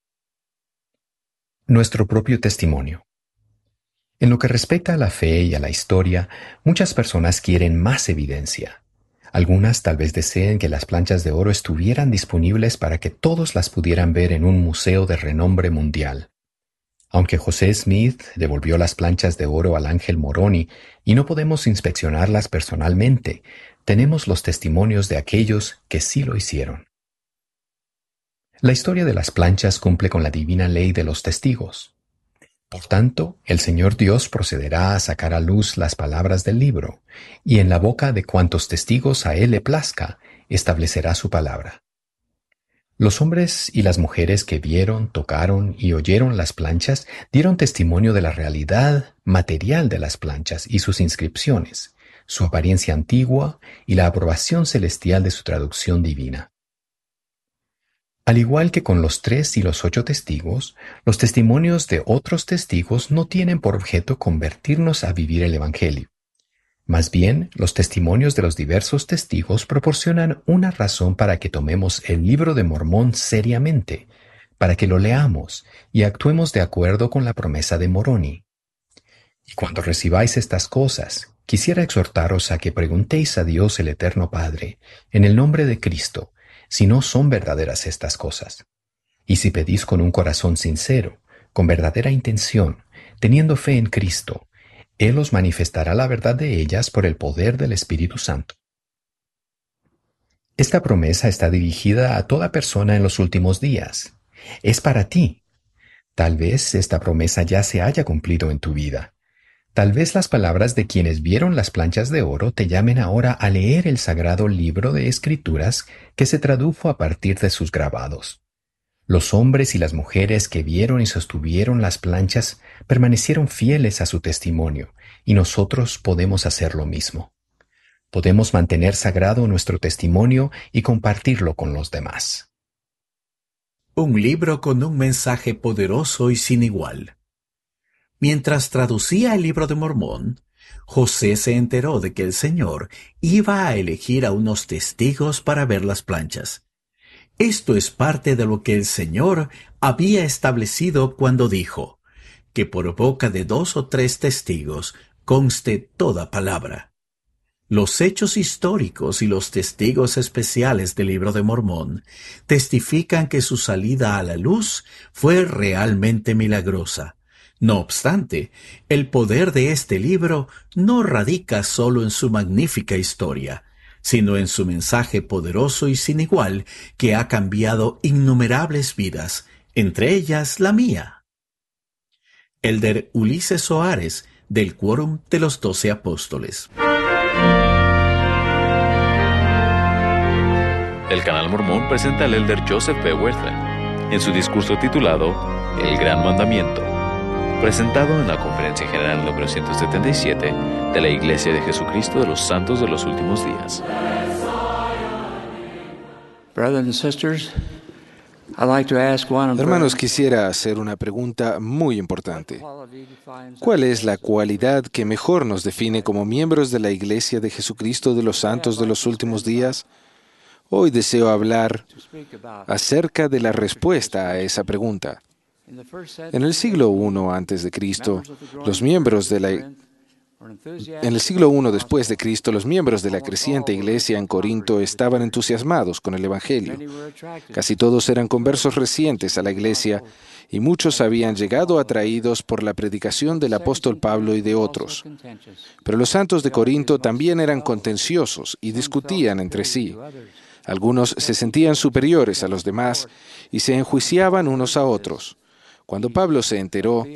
[SPEAKER 7] Nuestro propio testimonio. En lo que respecta a la fe y a la historia, muchas personas quieren más evidencia. Algunas tal vez deseen que las planchas de oro estuvieran disponibles para que todos las pudieran ver en un museo de renombre mundial. Aunque José Smith devolvió las planchas de oro al ángel Moroni y no podemos inspeccionarlas personalmente, tenemos los testimonios de aquellos que sí lo hicieron. La historia de las planchas cumple con la divina ley de los testigos. Por tanto, el Señor Dios procederá a sacar a luz las palabras del libro, y en la boca de cuantos testigos a Él le plazca, establecerá su palabra. Los hombres y las mujeres que vieron, tocaron y oyeron las planchas dieron testimonio de la realidad material de las planchas y sus inscripciones, su apariencia antigua y la aprobación celestial de su traducción divina. Al igual que con los tres y los ocho testigos, los testimonios de otros testigos no tienen por objeto convertirnos a vivir el Evangelio. Más bien, los testimonios de los diversos testigos proporcionan una razón para que tomemos el Libro de Mormón seriamente, para que lo leamos y actuemos de acuerdo con la promesa de Moroni. Y cuando recibáis estas cosas, quisiera exhortaros a que preguntéis a Dios el Eterno Padre, en el nombre de Cristo, si no son verdaderas estas cosas. Y si pedís con un corazón sincero, con verdadera intención, teniendo fe en Cristo, Él os manifestará la verdad de ellas por el poder del Espíritu Santo. Esta promesa está dirigida a toda persona en los últimos días. Es para ti. Tal vez esta promesa ya se haya cumplido en tu vida. Tal vez las palabras de quienes vieron las planchas de oro te llamen ahora a leer el sagrado libro de Escrituras que se tradujo a partir de sus grabados. Los hombres y las mujeres que vieron y sostuvieron las planchas permanecieron fieles a su testimonio, y nosotros podemos hacer lo mismo. Podemos mantener sagrado nuestro testimonio y compartirlo con los demás.
[SPEAKER 8] Un libro con un mensaje poderoso y sin igual. Mientras traducía el Libro de Mormón, José se enteró de que el Señor iba a elegir a unos testigos para ver las planchas. Esto es parte de lo que el Señor había establecido cuando dijo, que por boca de dos o tres testigos conste toda palabra. Los hechos históricos y los testigos especiales del Libro de Mormón testifican que su salida a la luz fue realmente milagrosa. No obstante, el poder de este libro no radica solo en su magnífica historia, sino en su mensaje poderoso y sin igual que ha cambiado innumerables vidas, entre ellas la mía. Elder Ulises Soares, del Quórum de los Doce Apóstoles.
[SPEAKER 2] El Canal Mormón presenta al Elder Joseph P. Werthler en su discurso titulado El Gran Mandamiento, presentado en la Conferencia General número ciento setenta y siete de la Iglesia de Jesucristo de los Santos de los Últimos Días.
[SPEAKER 9] Hermanos, quisiera hacer una pregunta muy importante. ¿Cuál es la cualidad que mejor nos define como miembros de la Iglesia de Jesucristo de los Santos de los Últimos Días? Hoy deseo hablar acerca de la respuesta a esa pregunta. En el siglo primero antes de Cristo, los miembros de la En el siglo primero después de Cristo, los miembros de la creciente iglesia en Corinto estaban entusiasmados con el Evangelio. Casi todos eran conversos recientes a la iglesia y muchos habían llegado atraídos por la predicación del apóstol Pablo y de otros. Pero los santos de Corinto también eran contenciosos y discutían entre sí. Algunos se sentían superiores a los demás y se enjuiciaban unos a otros. Cuando Pablo se enteró,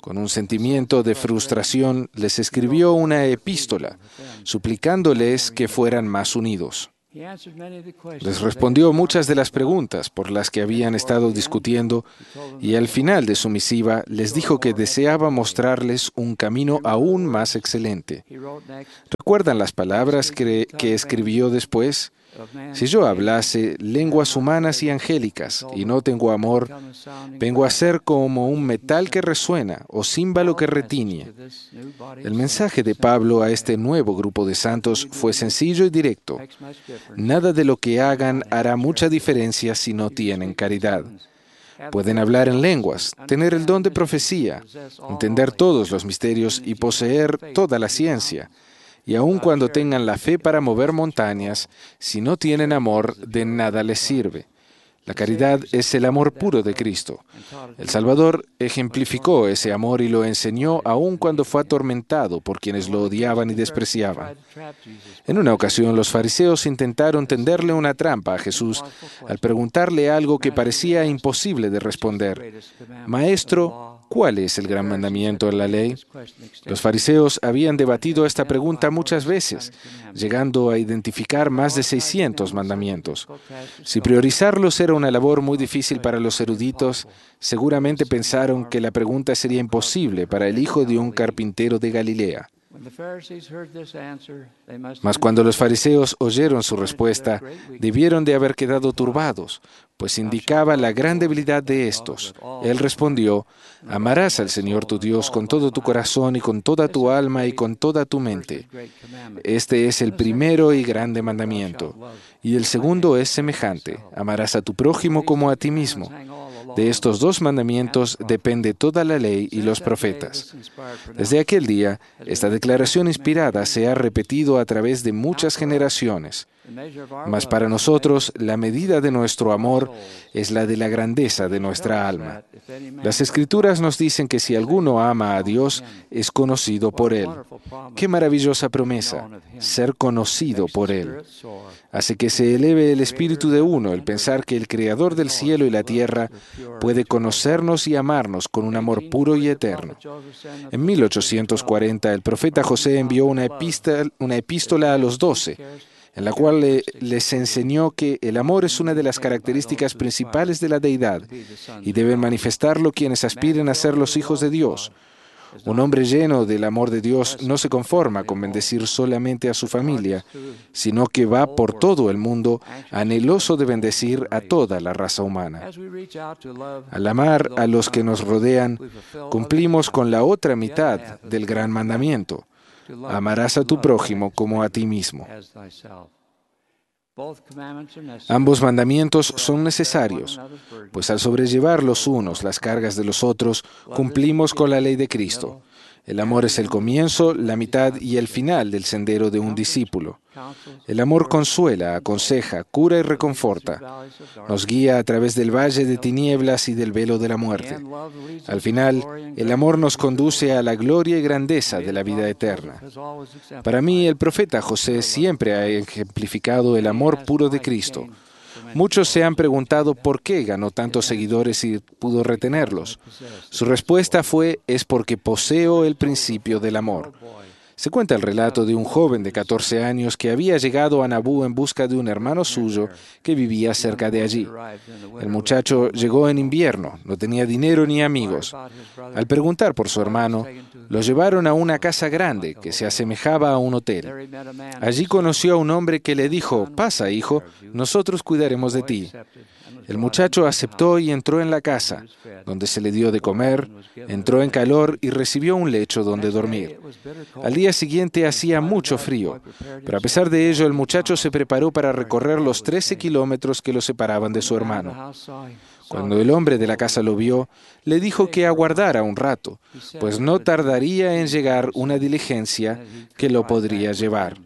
[SPEAKER 9] Con un sentimiento de frustración, les escribió una epístola, suplicándoles que fueran más unidos. Les respondió muchas de las preguntas por las que habían estado discutiendo y al final de su misiva les dijo que deseaba mostrarles un camino aún más excelente. ¿Recuerdan las palabras que, que escribió después? Si yo hablase lenguas humanas y angélicas y no tengo amor, vengo a ser como un metal que resuena o címbalo que retiñe. El mensaje de Pablo a este nuevo grupo de santos fue sencillo y directo. Nada de lo que hagan hará mucha diferencia si no tienen caridad. Pueden hablar en lenguas, tener el don de profecía, entender todos los misterios y poseer toda la ciencia. Y aun cuando tengan la fe para mover montañas, si no tienen amor, de nada les sirve. La caridad es el amor puro de Cristo. El Salvador ejemplificó ese amor y lo enseñó aun cuando fue atormentado por quienes lo odiaban y despreciaban. En una ocasión, los fariseos intentaron tenderle una trampa a Jesús al preguntarle algo que parecía imposible de responder. Maestro, ¿cuál es el gran mandamiento en la ley? Los fariseos habían debatido esta pregunta muchas veces, llegando a identificar más de seiscientos mandamientos. Si priorizarlos era una labor muy difícil para los eruditos, seguramente pensaron que la pregunta sería imposible para el hijo de un carpintero de Galilea. Mas cuando los fariseos oyeron su respuesta, debieron de haber quedado turbados, pues indicaba la gran debilidad de estos. Él respondió: amarás al Señor tu Dios con todo tu corazón y con toda tu alma y con toda tu mente. Este es el primero y grande mandamiento. Y el segundo es semejante: amarás a tu prójimo como a ti mismo. De estos dos mandamientos depende toda la ley y los profetas. Desde aquel día, esta declaración inspirada se ha repetido a través de muchas generaciones. Mas para nosotros, la medida de nuestro amor es la de la grandeza de nuestra alma. Las Escrituras nos dicen que si alguno ama a Dios, es conocido por Él. ¡Qué maravillosa promesa! Ser conocido por Él. Hace que se eleve el espíritu de uno el pensar que el Creador del cielo y la tierra puede conocernos y amarnos con un amor puro y eterno. En mil ochocientos cuarenta, el profeta José envió una epístola, una epístola a los doce, en la cual le, les enseñó que el amor es una de las características principales de la deidad y deben manifestarlo quienes aspiren a ser los hijos de Dios. Un hombre lleno del amor de Dios no se conforma con bendecir solamente a su familia, sino que va por todo el mundo anheloso de bendecir a toda la raza humana. Al amar a los que nos rodean, cumplimos con la otra mitad del gran mandamiento: amarás a tu prójimo como a ti mismo. Ambos mandamientos son necesarios, pues al sobrellevar los unos las cargas de los otros, cumplimos con la ley de Cristo. El amor es el comienzo, la mitad y el final del sendero de un discípulo. El amor consuela, aconseja, cura y reconforta. Nos guía a través del valle de tinieblas y del velo de la muerte. Al final, el amor nos conduce a la gloria y grandeza de la vida eterna. Para mí, el profeta José siempre ha ejemplificado el amor puro de Cristo. Muchos se han preguntado por qué ganó tantos seguidores y pudo retenerlos. Su respuesta fue: es porque poseo el principio del amor. Se cuenta el relato de un joven de catorce años que había llegado a Nabú en busca de un hermano suyo que vivía cerca de allí. El muchacho llegó en invierno, no tenía dinero ni amigos. Al preguntar por su hermano, lo llevaron a una casa grande que se asemejaba a un hotel. Allí conoció a un hombre que le dijo: pasa, hijo, nosotros cuidaremos de ti. El muchacho aceptó y entró en la casa, donde se le dio de comer, entró en calor y recibió un lecho donde dormir. Al día siguiente hacía mucho frío, pero a pesar de ello el muchacho se preparó para recorrer los trece kilómetros que lo separaban de su hermano. Cuando el hombre de la casa lo vio, le dijo que aguardara un rato, pues no tardaría en llegar una diligencia que lo podría llevar.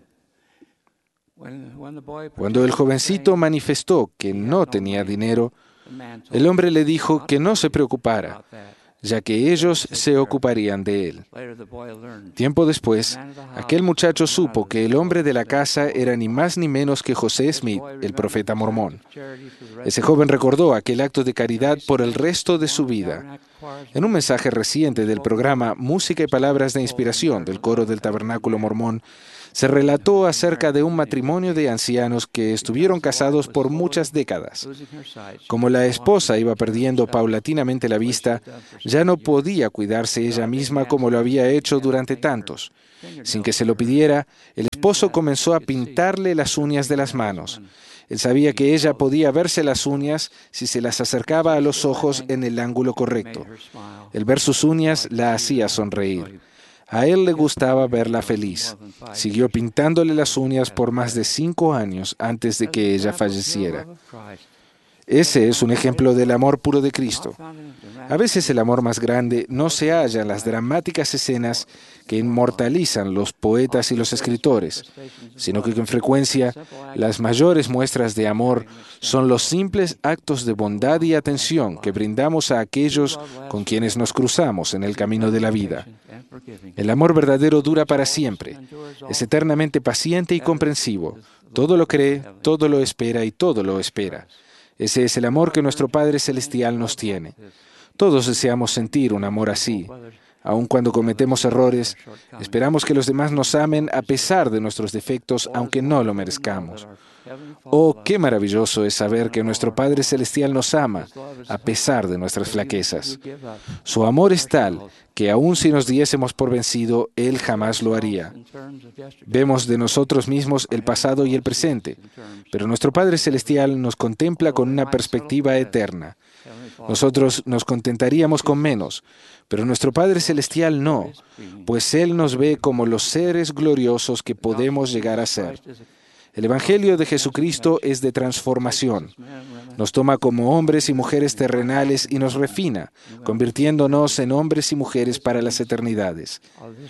[SPEAKER 9] Cuando el jovencito manifestó que no tenía dinero, el hombre le dijo que no se preocupara, ya que ellos se ocuparían de él. Tiempo después, aquel muchacho supo que el hombre de la casa era ni más ni menos que José Smith, el profeta mormón. Ese joven recordó aquel acto de caridad por el resto de su vida. En un mensaje reciente del programa Música y Palabras de Inspiración del Coro del Tabernáculo Mormón, se relató acerca de un matrimonio de ancianos que estuvieron casados por muchas décadas. Como la esposa iba perdiendo paulatinamente la vista, ya no podía cuidarse ella misma como lo había hecho durante tantos. Sin que se lo pidiera, el esposo comenzó a pintarle las uñas de las manos. Él sabía que ella podía verse las uñas si se las acercaba a los ojos en el ángulo correcto. El ver sus uñas la hacía sonreír. A él le gustaba verla feliz. Siguió pintándole las uñas por más de cinco años antes de que ella falleciera. Ese es un ejemplo del amor puro de Cristo. A veces el amor más grande no se halla en las dramáticas escenas que inmortalizan los poetas y los escritores, sino que con frecuencia las mayores muestras de amor son los simples actos de bondad y atención que brindamos a aquellos con quienes nos cruzamos en el camino de la vida. El amor verdadero dura para siempre, es eternamente paciente y comprensivo, todo lo cree, todo lo espera y todo lo espera. Ese es el amor que nuestro Padre Celestial nos tiene. Todos deseamos sentir un amor así. Aun cuando cometemos errores, esperamos que los demás nos amen a pesar de nuestros defectos, aunque no lo merezcamos. Oh, qué maravilloso es saber que nuestro Padre Celestial nos ama a pesar de nuestras flaquezas. Su amor es tal que aun si nos diésemos por vencido, Él jamás lo haría. Vemos de nosotros mismos el pasado y el presente, pero nuestro Padre Celestial nos contempla con una perspectiva eterna. Nosotros nos contentaríamos con menos, pero nuestro Padre Celestial no, pues Él nos ve como los seres gloriosos que podemos llegar a ser. El Evangelio de Jesucristo es de transformación. Nos toma como hombres y mujeres terrenales y nos refina, convirtiéndonos en hombres y mujeres para las eternidades.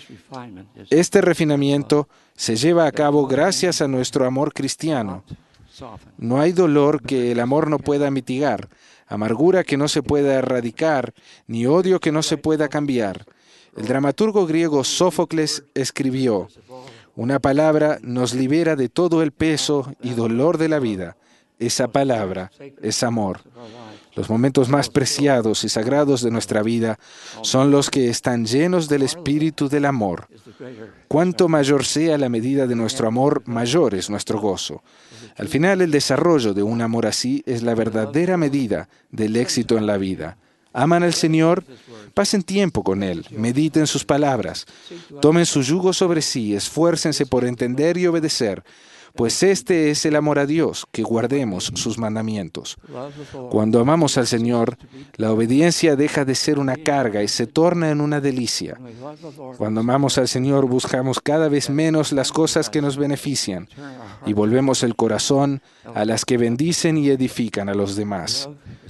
[SPEAKER 9] Este refinamiento se lleva a cabo gracias a nuestro amor cristiano. No hay dolor que el amor no pueda mitigar, amargura que no se pueda erradicar, ni odio que no se pueda cambiar. El dramaturgo griego Sófocles escribió: una palabra nos libera de todo el peso y dolor de la vida. Esa palabra es amor. Los momentos más preciados y sagrados de nuestra vida son los que están llenos del espíritu del amor. Cuanto mayor sea la medida de nuestro amor, mayor es nuestro gozo. Al final, el desarrollo de un amor así es la verdadera medida del éxito en la vida. ¿Aman al Señor? Pasen tiempo con Él, mediten sus palabras, tomen su yugo sobre sí, esfuércense por entender y obedecer, pues este es el amor a Dios, que guardemos sus mandamientos. Cuando amamos al Señor, la obediencia deja de ser una carga y se torna en una delicia. Cuando amamos al Señor, buscamos cada vez menos las cosas que nos benefician y volvemos el corazón a las que bendicen y edifican a los demás.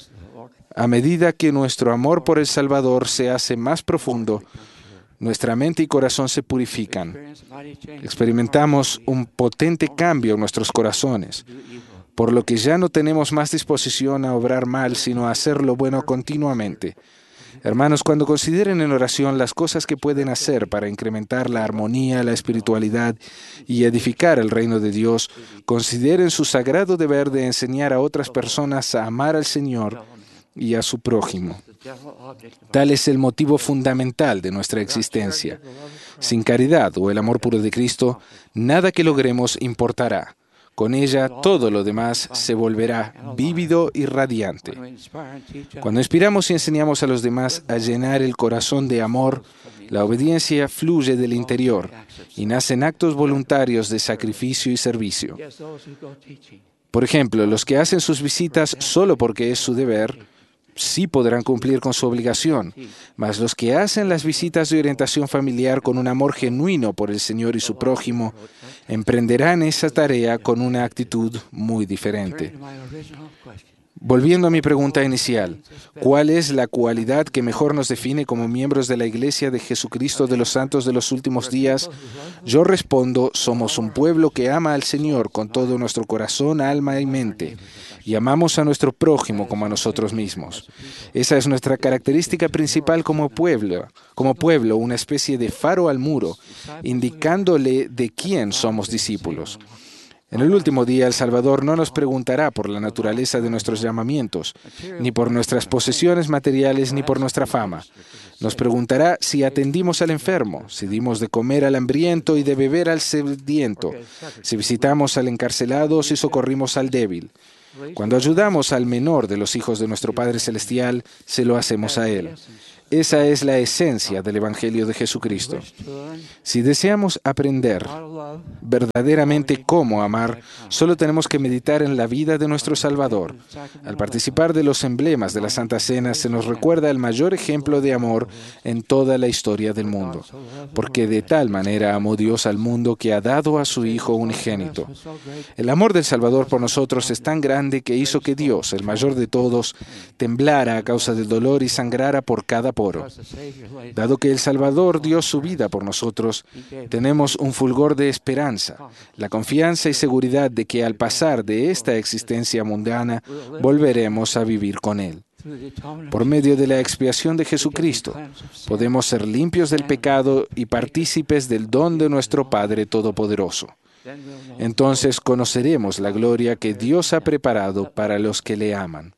[SPEAKER 9] A medida que nuestro amor por el Salvador se hace más profundo, nuestra mente y corazón se purifican. Experimentamos un potente cambio en nuestros corazones, por lo que ya no tenemos más disposición a obrar mal, sino a hacer lo bueno continuamente. Hermanos, cuando consideren en oración las cosas que pueden hacer para incrementar la armonía, la espiritualidad y edificar el reino de Dios, consideren su sagrado deber de enseñar a otras personas a amar al Señor y a su prójimo. Tal es el motivo fundamental de nuestra existencia. Sin caridad o el amor puro de Cristo, nada que logremos importará. Con ella, todo lo demás se volverá vívido y radiante. Cuando inspiramos y enseñamos a los demás a llenar el corazón de amor, la obediencia fluye del interior y nacen actos voluntarios de sacrificio y servicio. Por ejemplo, los que hacen sus visitas solo porque es su deber, sí podrán cumplir con su obligación, mas los que hacen las visitas de orientación familiar con un amor genuino por el Señor y su prójimo, emprenderán esa tarea con una actitud muy diferente. Volviendo a mi pregunta inicial, ¿cuál es la cualidad que mejor nos define como miembros de la Iglesia de Jesucristo de los Santos de los Últimos Días? Yo respondo, somos un pueblo que ama al Señor con todo nuestro corazón, alma y mente, y amamos a nuestro prójimo como a nosotros mismos. Esa es nuestra característica principal como pueblo, como pueblo, una especie de faro al muro, indicándole de quién somos discípulos. En el último día, el Salvador no nos preguntará por la naturaleza de nuestros llamamientos, ni por nuestras posesiones materiales, ni por nuestra fama. Nos preguntará si atendimos al enfermo, si dimos de comer al hambriento y de beber al sediento, si visitamos al encarcelado, si socorrimos al débil. Cuando ayudamos al menor de los hijos de nuestro Padre Celestial, se lo hacemos a Él. Esa es la esencia del Evangelio de Jesucristo. Si deseamos aprender verdaderamente cómo amar, solo tenemos que meditar en la vida de nuestro Salvador. Al participar de los emblemas de la Santa Cena, se nos recuerda el mayor ejemplo de amor en toda la historia del mundo. Porque de tal manera amó Dios al mundo que ha dado a su Hijo unigénito. El amor del Salvador por nosotros es tan grande que hizo que Dios, el mayor de todos, temblara a causa del dolor y sangrara por cada oro. Dado que el Salvador dio su vida por nosotros, tenemos un fulgor de esperanza, la confianza y seguridad de que al pasar de esta existencia mundana, volveremos a vivir con Él. Por medio de la expiación de Jesucristo, podemos ser limpios del pecado y partícipes del don de nuestro Padre Todopoderoso. Entonces conoceremos la gloria que Dios ha preparado para los que le aman.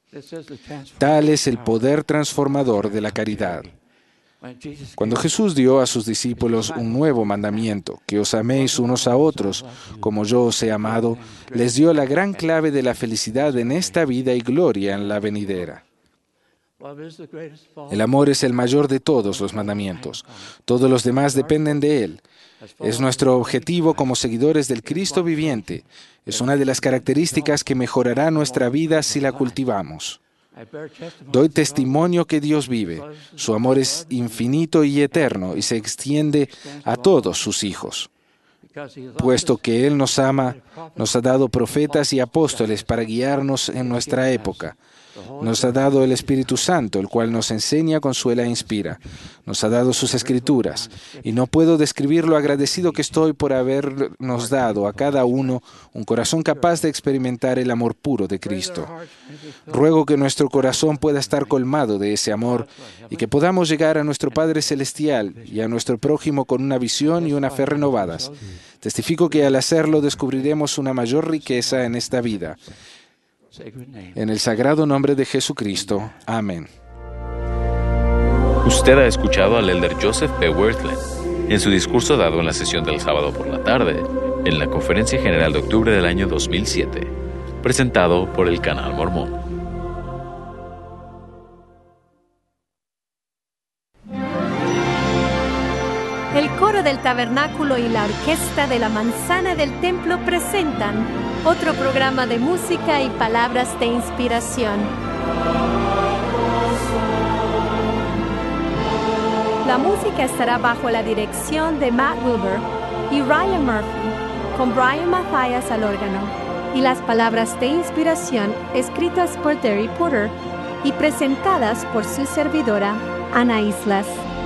[SPEAKER 9] Tal es el poder transformador de la caridad. Cuando Jesús dio a sus discípulos un nuevo mandamiento, que os améis unos a otros como yo os he amado, les dio la gran clave de la felicidad en esta vida y gloria en la venidera. El amor es el mayor de todos los mandamientos. Todos los demás dependen de él. Es nuestro objetivo como seguidores del Cristo viviente. Es una de las características que mejorará nuestra vida si la cultivamos. Doy testimonio que Dios vive. Su amor es infinito y eterno y se extiende a todos sus hijos. Puesto que Él nos ama, nos ha dado profetas y apóstoles para guiarnos en nuestra época. Nos ha dado el Espíritu Santo, el cual nos enseña, consuela e inspira. Nos ha dado sus Escrituras, y no puedo describir lo agradecido que estoy por habernos dado a cada uno un corazón capaz de experimentar el amor puro de Cristo. Ruego que nuestro corazón pueda estar colmado de ese amor y que podamos llegar a nuestro Padre Celestial y a nuestro prójimo con una visión y una fe renovadas. Testifico que al hacerlo descubriremos una mayor riqueza en esta vida. En el sagrado nombre de Jesucristo. Amén.
[SPEAKER 2] Usted ha escuchado al elder Joseph P. Wirthlin en su discurso dado en la sesión del sábado por la tarde, en la Conferencia General de Octubre del año dos mil siete, presentado por el Canal Mormón.
[SPEAKER 10] El coro del tabernáculo y la orquesta de la manzana del templo presentan otro programa de música y palabras de inspiración. La música estará bajo la dirección de Matt Wilbur y Ryan Murphy, con Brian Mathias al órgano, y las palabras de inspiración escritas por Terry Porter y presentadas por su servidora, Ana Islas.